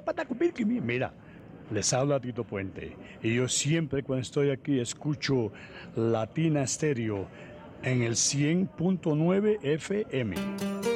Mira, les habla Tito Puente. Y yo siempre cuando estoy aquí escucho Latina Stereo en el 100.9 FM.